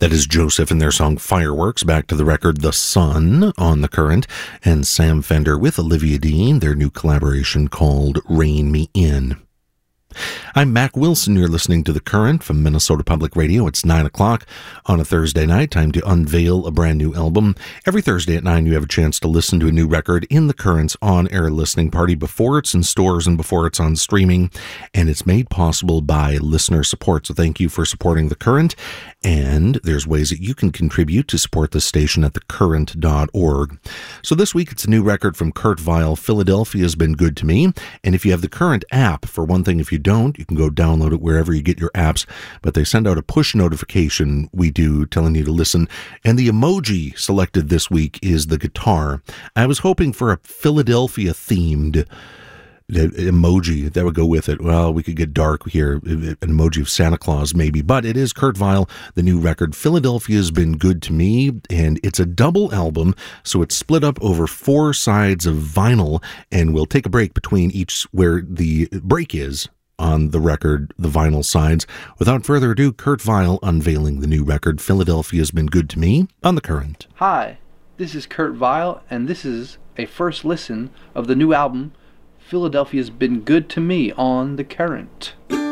That is Joseph and their song Fireworks, back to the record The Sun on The Current, and Sam Fender with Olivia Dean, their new collaboration called Rein Me In. I'm Mac Wilson. You're listening to The Current from Minnesota Public Radio. It's 9 o'clock on a Thursday night. Time to unveil a brand new album. Every Thursday at 9, you have a chance to listen to a new record in The Current's on-air listening party before it's in stores and before it's on streaming. And it's made possible by listener support. So thank you for supporting The Current. And there's ways that you can contribute to support this station at thecurrent.org. So this week, it's a new record from Kurt Vile. Philadelphia's Been Good to Me. And if you have the Current app, for one thing, if you don't, you can go download it wherever you get your apps, but they send out a push notification we do telling you to listen, and the emoji selected this week is the guitar. I was hoping for a Philadelphia themed emoji that would go with it. Well, we could get dark here, an emoji of Santa Claus maybe, but it is Kurt Vile, the new record Philadelphia's Been Good to Me, and it's a double album, so it's split up over 4 sides of vinyl, and we'll take a break between each where the break is on the record, the vinyl sides. Without further ado, Kurt Vile unveiling the new record Philadelphia's Been Good to Me on The Current. Hi, this is Kurt Vile, and this is a first listen of the new album Philadelphia's Been Good to Me on The Current.